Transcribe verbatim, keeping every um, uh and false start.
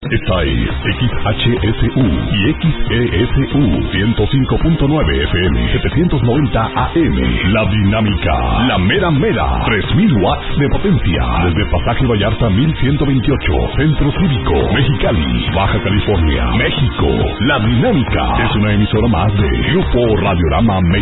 Esta es X H S U y X E S U ciento cinco punto nueve F M, setecientos noventa A M. La Dinámica, la mera mera, tres mil watts de potencia. Desde Pasaje Vallarta mil ciento veintiocho, Centro Cívico, Mexicali, Baja California, México. La Dinámica es una emisora más de Grupo Radiorama México.